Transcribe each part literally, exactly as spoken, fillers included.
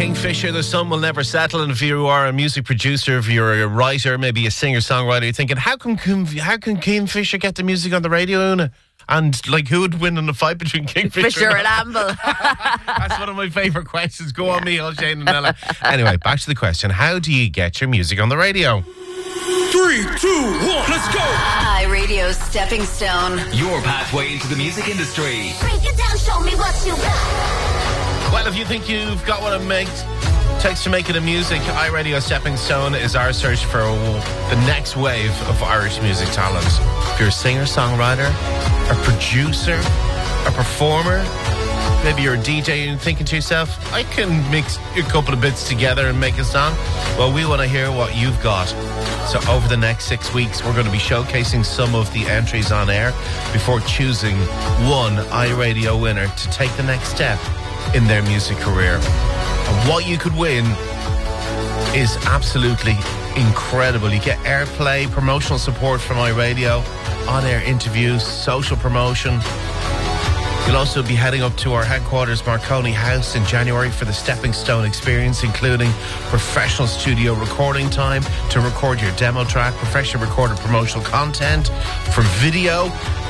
Kingfisher, The Sun Will Never Settle. And if you are a music producer, if you're a writer, maybe a singer-songwriter, you're thinking, how can how can Kingfisher get the music on the radio, Una? And, like, who would win in a fight between Kingfisher Fisher and and Amble? That's one of my favourite questions. Go on me, all Shane and Ella. Anyway, back to the question. How do you get your music on the radio? Three, two, one, let's go! iRadio's Stepping Stone. Your pathway into the music industry. Break it down, show me what you got. Well, if you think you've got what it makes, takes to make it in music, iRadio Stepping Stone is our search for the next wave of Irish music talent. If you're a singer, songwriter, a producer, a performer, maybe you're a D J and you're thinking to yourself, I can mix a couple of bits together and make a song. Well, we want to hear what you've got. So over the next six weeks, we're going to be showcasing some of the entries on air before choosing one iRadio winner to take the next step in their music career. And what you could win is absolutely incredible. You get airplay, promotional support from iRadio, on-air interviews, social promotion. You'll also be heading up to our headquarters, Marconi House, in January for the Stepping Stone experience, including professional studio recording time to record your demo track, professionally recorded promotional content for video,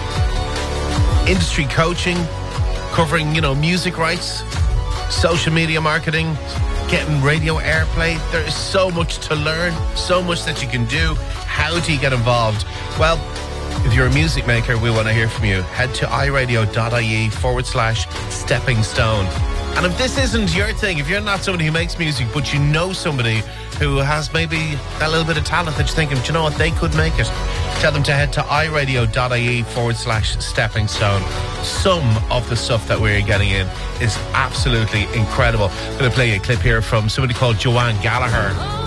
industry coaching, covering, you know, music rights, social media marketing, getting radio airplay. There is so much to learn, so much that you can do. How do you get involved? Well, if you're a music maker, we want to hear from you. Head to iRadio.ie forward slash stepping stone. And if this isn't your thing, if you're not somebody who makes music, but you know somebody who has maybe a little bit of talent that you're thinking, do you know what, they could make it, tell them to head to iRadio.ie forward slash stepping stone. Some of the stuff that we're getting in is absolutely incredible. I'm going to play you a clip here from somebody called Joanne Gallagher.